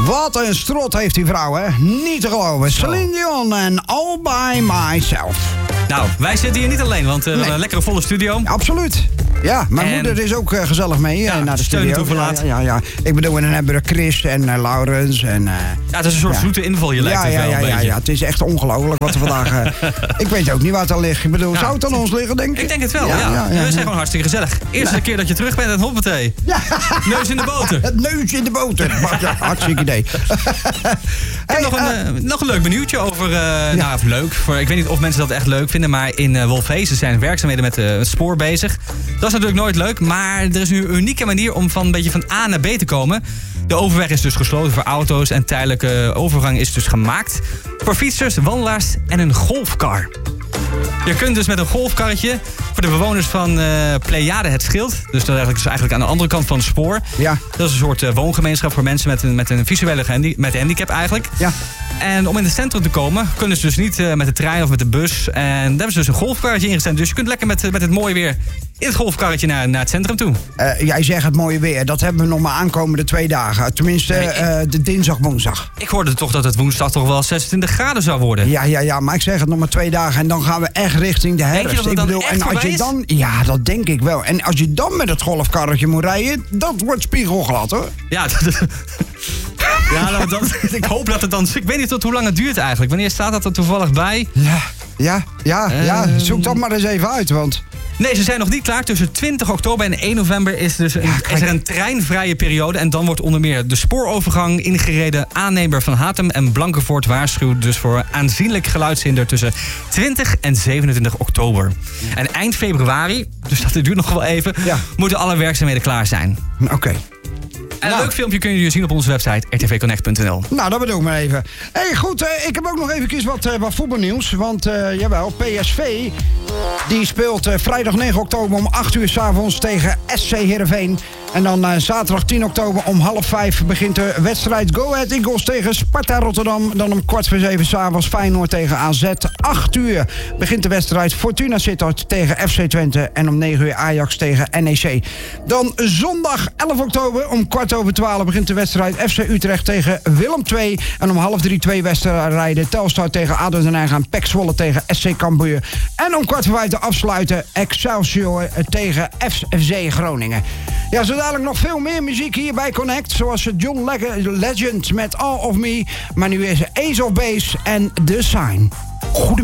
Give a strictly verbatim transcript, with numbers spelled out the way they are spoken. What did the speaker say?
Wat een strot heeft die vrouw, hè? Niet te geloven. Zo. Celine Dion en All By Myself. Nou, wij zitten hier niet alleen, want uh, we Nee. hebben een lekkere volle studio. Absoluut. Ja, mijn En- moeder is ook uh, gezellig mee uh, Ja, naar de steun studio. toeverlaat. Ja, ja, ja. Ik bedoel, en dan hebben we Chris en uh, Laurens en... Uh, Ja, het is een soort ja. zoete inval, je lijkt ja, het ja, wel ja, een ja, beetje. ja, het is echt ongelooflijk wat er vandaag... Uh, ik weet ook niet waar het aan ligt. Ik bedoel, Ja. zou het aan ons liggen, denk ik? Ik denk het wel, ja. Ja, ja, ja, We zijn ja. gewoon hartstikke gezellig. Eerste keer dat je terug bent en hoppatee. Ja. Neus in de boter. Het neus in de boter. Maar ja, hartstikke idee. Ik heb nog, een, uh, nog een leuk benieuwtje over... Uh, Nou, of leuk. Voor, ik weet niet of mensen dat echt leuk vinden... maar in uh, Wolfhezen zijn werkzaamheden met uh, het spoor bezig. Dat is natuurlijk nooit leuk... maar er is nu een unieke manier om van een beetje van A naar B te komen. De overweg is dus gesloten voor auto's... en tijdelijke overgang is dus gemaakt... voor fietsers, wandelaars en een golfkar. Je kunt dus met een golfkarretje... voor de bewoners van uh, Pleiade het Schild... dus dat eigenlijk, is eigenlijk aan de andere kant van het spoor... Ja. Dat is een soort uh, woongemeenschap voor mensen met een, met een visuele handi- met een handicap eigenlijk. Ja. En om in het centrum te komen, kunnen ze dus niet uh, met de trein of met de bus. En daar hebben ze dus een golfkarretje ingezet. Dus je kunt lekker met, met het mooie weer in het golfkarretje naar, naar het centrum toe. Uh, jij zegt het mooie weer. Dat hebben we nog maar aankomende twee dagen. Tenminste, Nee, ik- uh, de dinsdag, woensdag. Ik hoorde toch dat het woensdag toch wel zesentwintig graden zou worden. Ja, ja, ja, maar ik zeg het nog maar twee dagen en dan gaan we echt richting de herfst. Denk je dat het ik dan bedoel, echt en als voorbij je is? dan, ja, dat denk ik wel. En als je dan met het golfkarretje moet rijden, dat wordt spiegelglad, hoor. Ja, dat, ja nou, dat, ik hoop dat het dan... Ik weet niet tot hoe lang het duurt eigenlijk. Wanneer staat dat er toevallig bij? Ja, ja, ja, ja. Ehm. Zoek dat maar eens even uit, want... Nee, ze zijn nog niet klaar. Tussen twintig oktober en één november is, dus een, kijk. is er een treinvrije periode. En dan wordt onder meer de spoorovergang ingereden. Aannemer van Hatem en Blankenvoort waarschuwt dus voor aanzienlijk geluidshinder tussen twintig en zevenentwintig oktober. En eind februari, dus dat duurt nog wel even, Ja. moeten alle werkzaamheden klaar zijn. Oké. En een Nou. leuk filmpje kun je zien op onze website r t v connect punt n l. Nou, dat bedoel ik maar even. Hé, hey, goed, eh, ik heb ook nog even wat, eh, wat voetbalnieuws. Want, eh, jawel, P S V... die speelt eh, vrijdag negen oktober om acht uur 's avonds tegen S C Heerenveen. En dan eh, zaterdag tien oktober om half vijf begint de wedstrijd Go Ahead Eagles tegen Sparta Rotterdam. Dan om kwart voor zeven 's avonds Feyenoord tegen A Z. acht uur begint de wedstrijd Fortuna Sittard tegen F C Twente. En om negen uur Ajax tegen N E C. Dan zondag elf oktober om kwart over twaalf begint de wedstrijd F C Utrecht tegen Willem twee. En om half drie twee wedstrijden Telstar tegen A D O Den Haag en P E C Zwolle tegen S C Cambuur. En om kwart voor vijf te afsluiten Excelsior tegen F C Groningen. Ja, zo dadelijk nog veel meer muziek hier bij Connect. Zoals John Leg- Legend met All of Me. Maar nu is Ace of Base en The Sign. Goedemiddag.